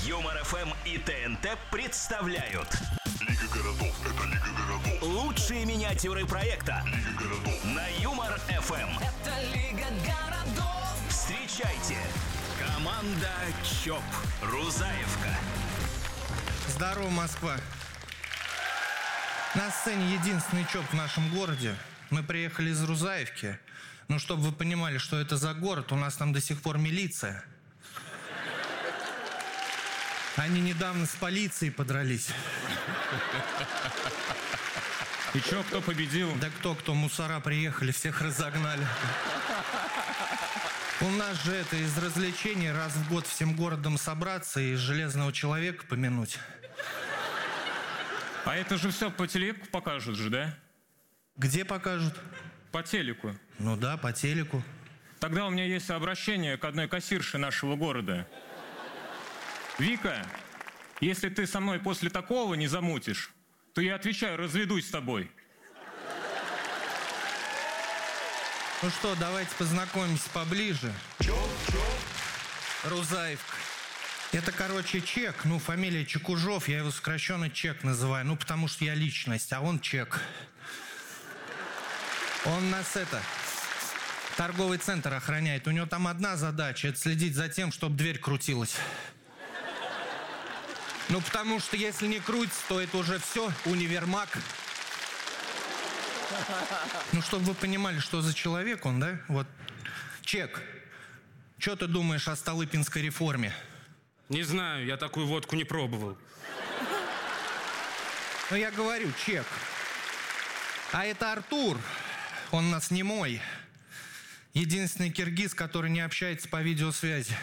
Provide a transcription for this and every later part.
Юмор ФМ и ТНТ представляют Лига городов. Это Лига городов. лучшие миниатюры проекта Лига городов. на Юмор ФМ. Это Лига городов. Встречайте, команда ЧОП Рузаевка. Здорово, Москва. На сцене единственный ЧОП в нашем городе. Мы приехали из Рузаевки. Ну, чтобы вы понимали, что это за город, у нас там до сих пор милиция. Они недавно с полицией подрались. И чё, кто победил? Да кто, мусора приехали, всех разогнали. У нас же это из развлечений раз в год всем городом собраться и железного человека помянуть. А это же все по телеку покажут же, да? Где покажут? По телеку. Ну да, по телеку. Тогда у меня есть обращение к одной кассирше нашего города. Вика, если ты со мной после такого не замутишь, то я отвечаю, разведусь с тобой. Ну что, давайте познакомимся поближе. Рузаевка. Это, короче, Чек. Ну, фамилия Чекужов, я его сокращенно Чек называю. Ну, потому что я личность, а он Чек. Он нас торговый центр охраняет. У него там одна задача — это следить за тем, чтобы дверь крутилась. Ну, потому что если не крутится, то это уже все, универмаг. Ну, чтобы вы понимали, что за человек он, да? Вот, Чек, что ты думаешь о Столыпинской реформе? Не знаю, я такую водку не пробовал. Ну, я говорю, Чек. А это Артур. Он у нас немой. Единственный киргиз, который не общается по видеосвязи.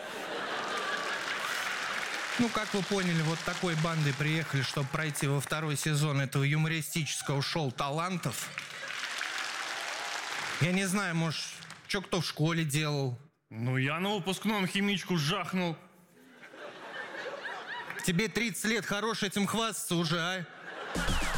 Ну, как вы поняли, вот такой бандой приехали, чтобы пройти во второй сезон этого юмористического шоу талантов. Я не знаю, может, что кто в школе делал? Ну, я на выпускном химичку жахнул. Тебе 30 лет, хорош этим хвастаться уже, а?